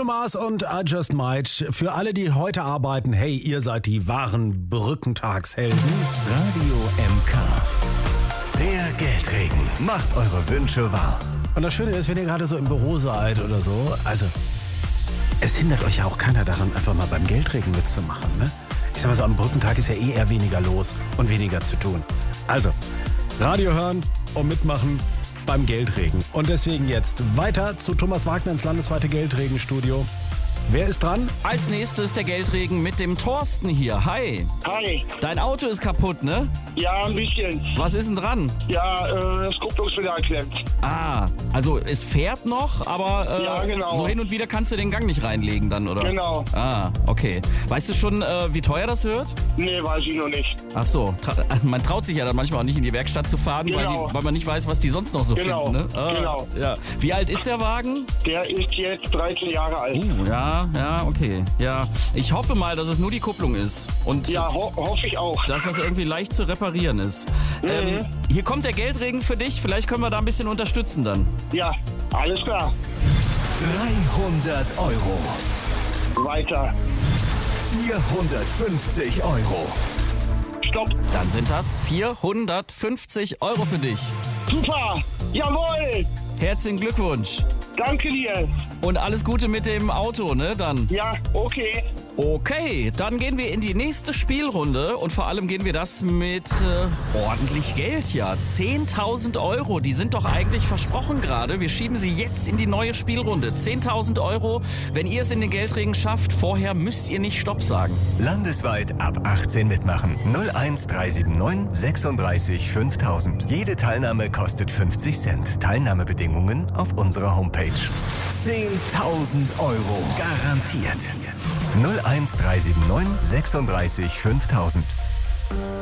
Bruno Mars und I Just Might. Für alle, die heute arbeiten, hey, ihr seid die wahren Brückentagshelden. Radio MK. Der Geldregen macht eure Wünsche wahr. Und das Schöne ist, wenn ihr gerade so im Büro seid oder so, also es hindert euch ja auch keiner daran, einfach mal beim Geldregen mitzumachen, ne? Ich sag mal so, am Brückentag ist ja eher weniger los und weniger zu tun. Also, Radio hören und mitmachen beim Geldregen. Und deswegen jetzt weiter zu Thomas Wagner ins landesweite Geldregenstudio. Wer ist dran? Als nächstes der Geldregen mit dem Thorsten hier. Hi. Hi. Dein Auto ist kaputt, ne? Ja, ein bisschen. Was ist denn dran? Ja, das Kupplungspedal klemmt. Ah, also es fährt noch, aber Ja, genau. so hin und wieder kannst du den Gang nicht reinlegen dann, oder? Genau. Ah, okay. Weißt du schon, wie teuer das wird? Nee, weiß ich noch nicht. Ach so, man traut sich ja dann manchmal auch nicht in die Werkstatt zu fahren, Genau. weil man nicht weiß, was die sonst noch so Genau, finden, ne? genau. Ja. Wie alt ist der Wagen? Der ist jetzt 13 Jahre alt. Ja, okay. Ja, ich hoffe mal, dass es nur die Kupplung ist. Und Ja, hoffe ich auch. dass das irgendwie leicht zu reparieren ist. Hier kommt der Geldregen für dich. Vielleicht können wir da ein bisschen unterstützen dann. Ja, alles klar. 300 Euro. Weiter. 450 Euro. Stopp. Dann sind das 450 Euro für dich. Super. Jawohl. Herzlichen Glückwunsch. Danke dir. Und alles Gute mit dem Auto, ne? Dann. Ja, okay. Okay, dann gehen wir in die nächste Spielrunde und vor allem gehen wir das mit ordentlich Geld, ja. 10.000 Euro, die sind doch eigentlich versprochen gerade. Wir schieben sie jetzt in die neue Spielrunde. 10.000 Euro, wenn ihr es in den Geldregen schafft, vorher müsst ihr nicht Stopp sagen. Landesweit ab 18 mitmachen. 01379 36 5000. Jede Teilnahme kostet 50 Cent. Teilnahmebedingungen auf unserer Homepage. 10.000 Euro garantiert. 01379 36 5000.